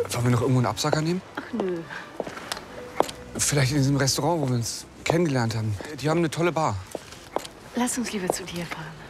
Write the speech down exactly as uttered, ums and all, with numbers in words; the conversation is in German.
Wollen wir noch irgendwo einen Absacker nehmen? Ach nö. Vielleicht in diesem Restaurant, wo wir uns kennengelernt haben. Die haben eine tolle Bar. Lass uns lieber zu dir fahren.